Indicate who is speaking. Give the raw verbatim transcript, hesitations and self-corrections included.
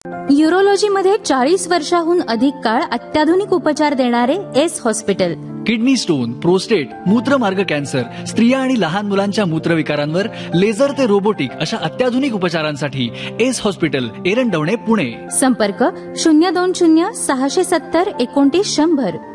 Speaker 1: Urology मध्ये चाळीस वर्षाहून अधिक काळ अत्याधुनिक उपचार देणारे S hospital.
Speaker 2: Kidney stone, prostate, मूत्रमार्ग cancer, स्त्रिया आणि लहान मुलांच्या मूत्रविकारांवर लेझर ते रोबोटिक अशा अत्याधुनिक उपचारांसाठी एस हॉस्पिटल, एरंडवणे, पुणे.
Speaker 1: संपर्क शून्य दोन शून्य सहाशे सत्तर एकोणतीस शंभर.